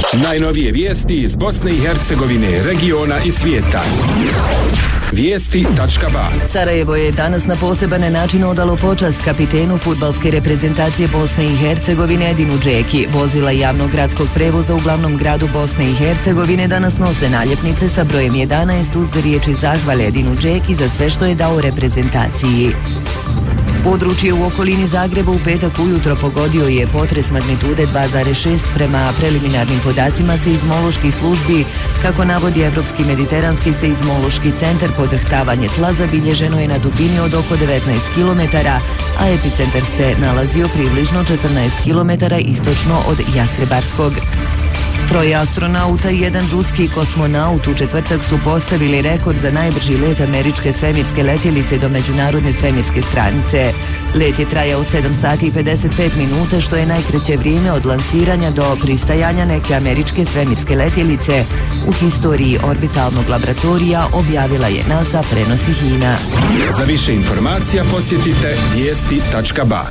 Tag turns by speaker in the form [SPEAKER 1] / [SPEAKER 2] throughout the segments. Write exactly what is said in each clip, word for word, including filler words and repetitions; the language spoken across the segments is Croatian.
[SPEAKER 1] Najnovije vijesti iz Bosne i Hercegovine, regiona i svijeta. Vijesti tačka ba.
[SPEAKER 2] Sarajevo je danas na poseban način odalo počast kapitenu fudbalske reprezentacije Bosne i Hercegovine Edinu Džeki. Vozila javnog gradskog prevoza u glavnom gradu Bosne i Hercegovine danas nose naljepnice sa brojem jedanaest uz riječi zahvale Edinu Džeki za sve što je dao reprezentaciji. Područje u okolini Zagreba u petak ujutro pogodio je potres magnitude dva zarez šest prema preliminarnim podacima seizmoloških službi. Kako navodi Evropski mediteranski seizmološki centar, podrhtavanje tla zabilježeno je na dubini od oko devetnaest kilometara, a epicentar se nalazio približno četrnaest kilometara istočno od Jastrebarskog. Troje astronauta i jedan ruski kosmonaut u četvrtak su postavili rekord za najbrži let američke svemirske letjelice do međunarodne svemirske stranice. Let je trajao sedam sati i pedeset pet minuta, što je najkraće vrijeme od lansiranja do pristajanja neke američke svemirske letjelice u historiji orbitalnog laboratorija, objavila je NASA, prenosi Hina.
[SPEAKER 1] Za više informacija posjetite vijesti tačka ba.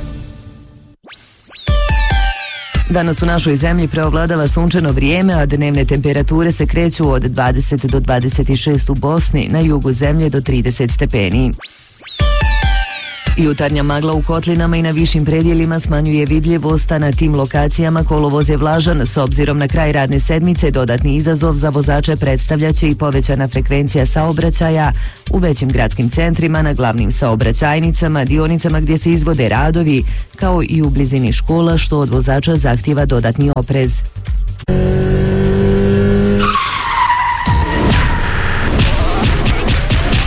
[SPEAKER 2] Danas u našoj zemlji preovladava sunčano vrijeme, a dnevne temperature se kreću od dvadeset do dvadeset šest u Bosni, na jugu zemlje do trideset stepeni. Jutarnja magla u kotlinama i na višim predjelima smanjuje vidljivost, a na tim lokacijama kolovoz je vlažan. S obzirom na kraj radne sedmice, dodatni izazov za vozače predstavljaće i povećana frekvencija saobraćaja u većim gradskim centrima, na glavnim saobraćajnicama, dionicama gdje se izvode radovi, kao i u blizini škola, što od vozača zahtijeva dodatni oprez.